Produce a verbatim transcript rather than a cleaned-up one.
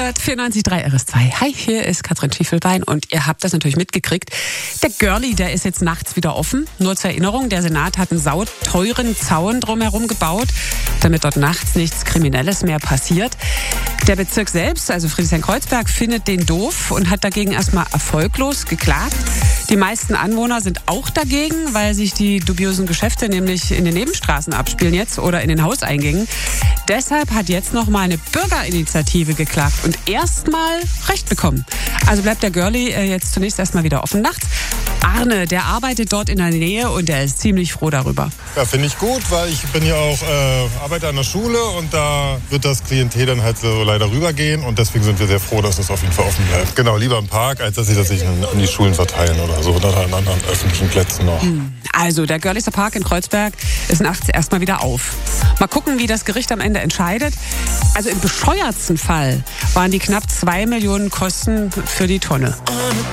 hört vierundneunzig Komma drei R S zwei. Hi, hier ist Katrin Schiefelbein und ihr habt das natürlich mitgekriegt. Der Görli, der ist jetzt nachts wieder offen. Nur zur Erinnerung, der Senat hat einen sauteuren Zaun drumherum gebaut, damit dort nachts nichts Kriminelles mehr passiert. Der Bezirk selbst, also Friedrichshain-Kreuzberg, findet den doof und hat dagegen erstmal erfolglos geklagt. Die meisten Anwohner sind auch dagegen, weil sich die dubiosen Geschäfte nämlich in den Nebenstraßen abspielen jetzt oder in den Hauseingängen. Deshalb hat jetzt noch mal eine Bürgerinitiative geklagt und erstmal Recht bekommen. Also bleibt der Görli jetzt zunächst erstmal wieder offen nachts. Arne, der arbeitet dort in der Nähe und der ist ziemlich froh darüber. Ja, finde ich gut, weil ich bin ja auch äh, arbeite an der Schule und da wird das Klientel dann halt so leider rübergehen und deswegen sind wir sehr froh, dass es auf jeden Fall offen bleibt. Genau, lieber im Park, als dass sie das sich an die Schulen verteilen oder so oder an anderen öffentlichen Plätzen noch. Also der Görliser Park in Kreuzberg ist nachts erstmal wieder auf. Mal gucken, wie das Gericht am Ende entscheidet. Also im bescheuertsten Fall waren die knapp zwei Millionen Kosten für die Tonne.